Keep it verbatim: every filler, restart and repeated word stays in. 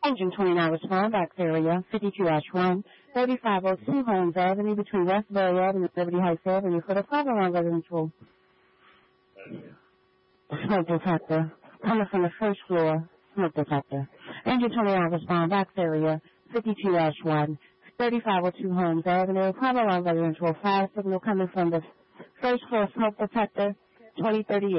Engine twenty-nine respond, box area, fifty-two dash one, thirty-five oh two Holmes Avenue between Westbury Avenue and Liberty Heights Avenue for the five oh one residential smoke detector. Coming from the first floor, smoke detector. Engine twenty-nine respond, box area, fifty-two dash one, thirty-five oh two Holmes Avenue, five oh one residential fire signal coming from the first floor smoke detector, twenty thirty-eight.